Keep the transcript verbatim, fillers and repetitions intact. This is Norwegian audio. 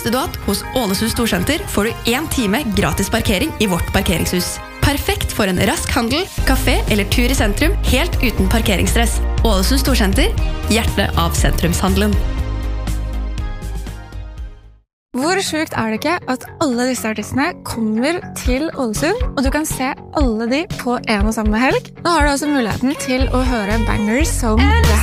Visste du at hos Ålesund Storsenter får du en time gratis parkering i vårt parkeringshus? Perfekt for en rask handel, kafé eller tur i sentrum, helt uten parkeringsstress. Ålesund Storsenter, hjertet av sentrumshandelen. Hvor sjukt er det ikke at alle disse artistene kommer til Ålesund, og du kan se alle de på en og samme helg? Nå har du også muligheten til å høre bangers som det her.